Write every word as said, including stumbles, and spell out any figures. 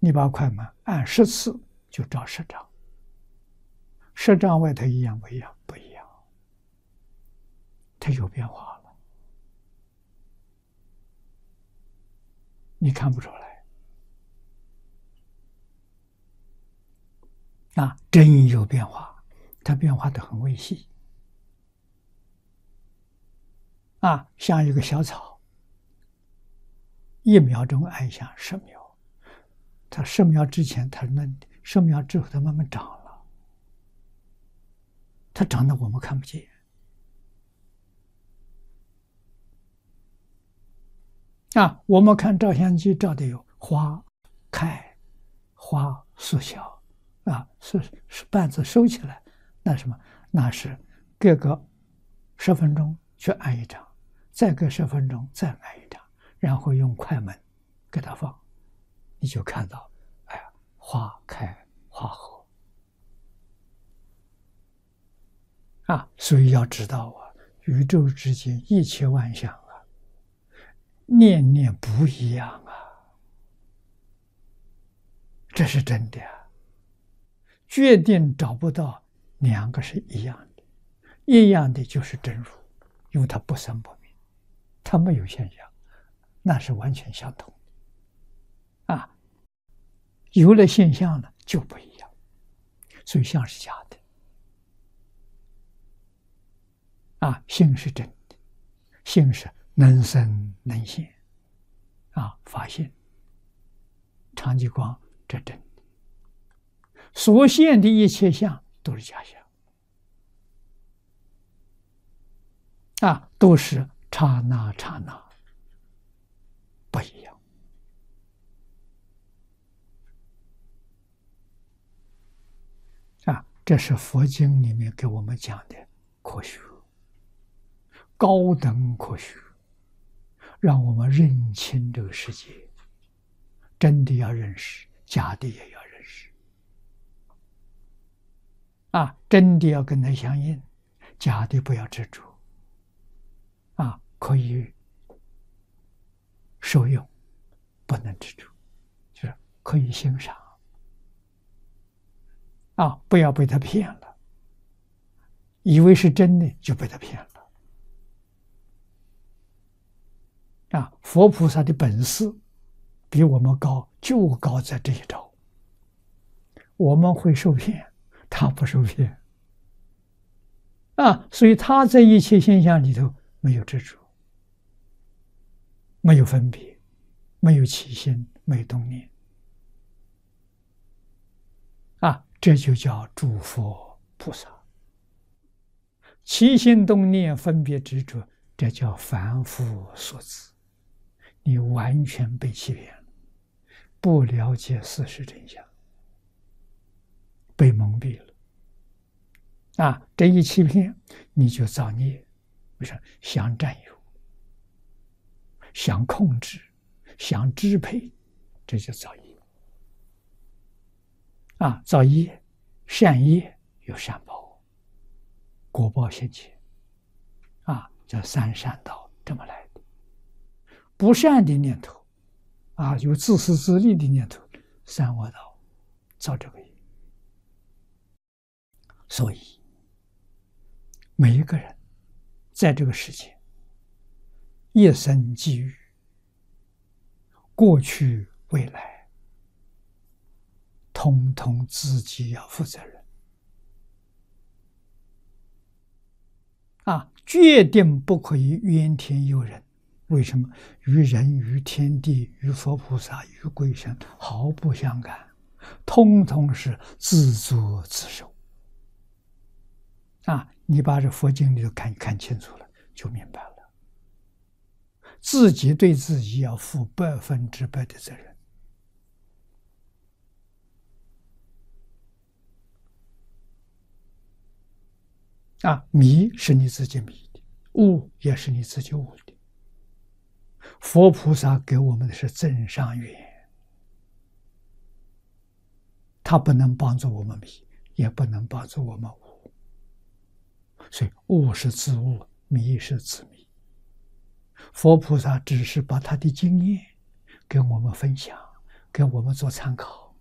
你把快门按十次就照十张，十张外头一样不一样？不一样，它有变化了，你看不出来。啊，真有变化，它变化的很微细。啊，像一个小草，一秒钟按下十秒，它十秒之前它嫩的，十秒之后它慢慢长了，它长得我们看不见。啊，我们看照相机照的有花开，花缩小，啊，是是瓣子收起来，那什么？那是各个十分钟去按一张，再隔十分钟再按一张，然后用快门给它放，你就看到，哎呀，花开花合。啊，所以要知道啊，宇宙之间一切万象啊，念念不一样啊，这是真的啊。决定找不到两个是一样的，一样的就是真如，因为它不生不灭，它没有现象，那是完全相同的。啊，有了现象了就不一样，所以相是假的。啊，性是真的，性是能生能现，啊，法性、常寂光，这真的。所现的一切相都是假象，啊，都是刹那刹那不一样。啊，这是佛经里面给我们讲的科学。高等科学，让我们认清这个世界，真的要认识，假的也要认识。啊，真的要跟它相应，假的不要执着。啊，可以受用，不能执着，就是可以欣赏。啊，不要被他骗了，以为是真的就被他骗了。啊，佛菩萨的本事比我们高，就高在这一招。我们会受骗，他不受骗。啊，所以他在一切现象里头没有执着，没有分别，没有起心，没有动念。啊，这就叫诸佛菩萨。起心动念、分别执着，这叫凡夫所知。你完全被欺骗了，不了解事实真相，被蒙蔽了。啊，这一欺骗，你就造孽。为啥？想占有，想控制，想支配，这就造业。啊，造业，善业有善报，果报现前。啊，叫三善道，这么来的。不善的念头，啊，有自私自利的念头，三恶道，造这个业。所以，每一个人在这个世界，一生际遇，过去未来，统统自己要负责任。啊，决定不可以怨天尤人。为什么？与人、与天地、与佛菩萨、与鬼神毫不相干，通通是自作自受。啊，你把这佛经里头看看清楚了，就明白了。自己对自己要负百分之百的责任。啊，迷是你自己迷的，悟也是你自己悟的。佛菩萨给我们的是增上缘，他不能帮助我们迷，也不能帮助我们悟。所以悟是自悟，迷是自迷。佛菩萨只是把他的经验跟我们分享， 给我们做参考。